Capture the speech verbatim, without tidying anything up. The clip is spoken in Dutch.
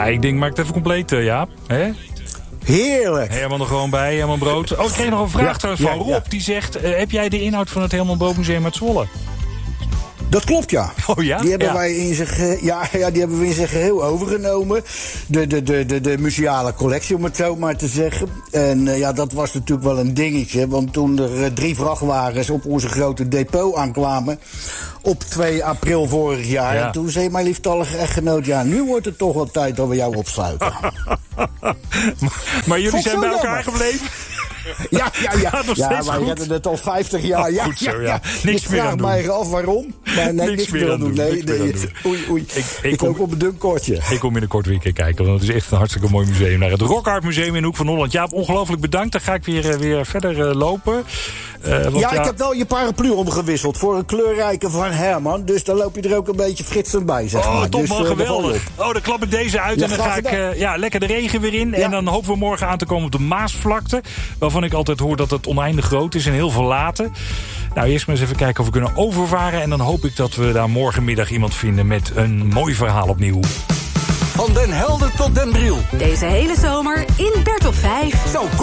ik denk, maak het even compleet, uh, Jaap. Hè? Heerlijk. Herman er gewoon bij, Herman Brood. Oh, ik kreeg nog een vraag ja, trouwens van ja, Rob. Ja. Die zegt, uh, heb jij de inhoud van het Herman Brood Museum uit Zwolle? Dat klopt, ja. Oh ja? Die hebben, ja. wij in zijn ge- ja, ja, die hebben we in zijn geheel overgenomen. De, de, de, de, de museale collectie, om het zo maar te zeggen. En uh, ja, dat was natuurlijk wel een dingetje. Want toen er uh, drie vrachtwagens op onze grote depot aankwamen... op twee april vorig jaar... Ja. En toen zei mijn lieftallige echtgenoot... ja, nu wordt het toch wel tijd dat we jou opsluiten. Maar jullie Vond zijn bij zo elkaar jammer. gebleven? Ja, ja, ja. Gaat nog Ja, steeds wij goed? redden het al vijftig jaar. Oh, ja, goed zo, ja, ja. ja. Niks ik meer vraag aan doen. mij af waarom. Maar nee, niks, meer aan doen. Nee, niks meer nee. aan doen. Oei, oei. Ik- ik Ik kom- loop op een dun kortje. Ik kom binnenkort weer een keer kijken, want het is echt een hartstikke mooi museum. Naar het Rock Art Museum in de Hoek van Holland. Jaap, ongelooflijk bedankt. Dan ga ik weer, uh, weer verder uh, lopen. Uh, want Ja, ik heb wel je paraplu omgewisseld voor een kleurrijke van Herman. Dus dan loop je er ook een beetje fritsend bij, zeg Oh, maar. top dus, man, uh, geweldig. Oh, dan klap ik deze uit Ja, en dan graag ga ik gedaan. uh, ja, lekker de regen weer in. Ja. En dan hopen we morgen aan te komen op de Maasvlakte. Waarvan ik altijd hoor dat het oneindig groot is en heel verlaten. Nou, eerst maar eens even kijken of we kunnen overvaren. En dan hoop ik dat we daar morgenmiddag iemand vinden met een mooi verhaal opnieuw. Van Den Helder tot Den Briel. Deze hele zomer in Bert op vijf. Zo